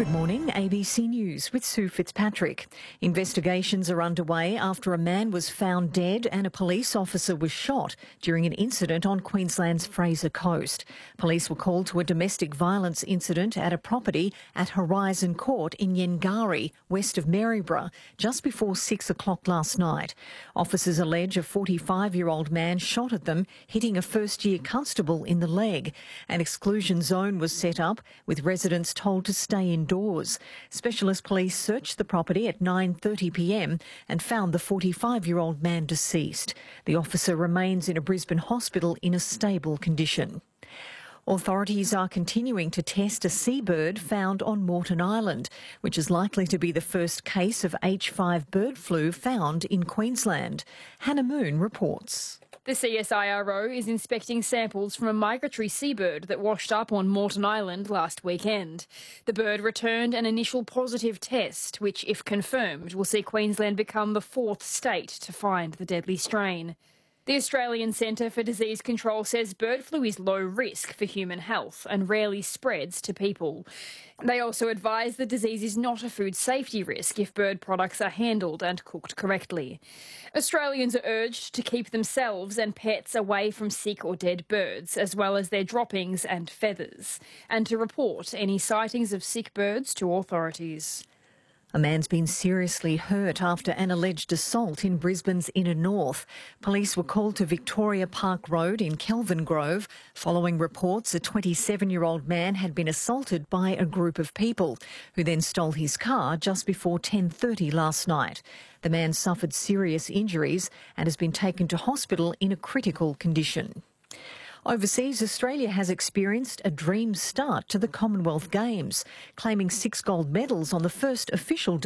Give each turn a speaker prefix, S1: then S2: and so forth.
S1: Good morning, ABC News with Sue Fitzpatrick. Investigations are underway after a man was found dead and a police officer was shot during an incident on Queensland's Fraser Coast. Police were called to a domestic violence incident at a property at Horizon Court in Yengari, west of Maryborough, just before 6 o'clock last night. Officers allege a 45-year-old man shot at them, hitting a first-year constable in the leg. An exclusion zone was set up, with residents told to stay indoors. Specialist police searched the property at 9:30pm and found the 45-year-old man deceased. The officer remains in a Brisbane hospital in a stable condition. Authorities are continuing to test a seabird found on Moreton Island, which is likely to be the first case of H5 bird flu found in Queensland. Hannah Moon reports.
S2: The CSIRO is inspecting samples from a migratory seabird that washed up on Moreton Island last weekend. The bird returned an initial positive test, which, if confirmed, will see Queensland become the fourth state to find the deadly strain. The Australian Centre for Disease Control says bird flu is low risk for human health and rarely spreads to people. They also advise the disease is not a food safety risk if bird products are handled and cooked correctly. Australians are urged to keep themselves and pets away from sick or dead birds, as well as their droppings and feathers, and to report any sightings of sick birds to authorities.
S1: A man's been seriously hurt after an alleged assault in Brisbane's inner north. Police were called to Victoria Park Road in Kelvin Grove following reports a 27-year-old man had been assaulted by a group of people who then stole his car just before 10:30 last night. The man suffered serious injuries and has been taken to hospital in a critical condition. Overseas, Australia has experienced a dream start to the Commonwealth Games, claiming 6 gold medals on the first official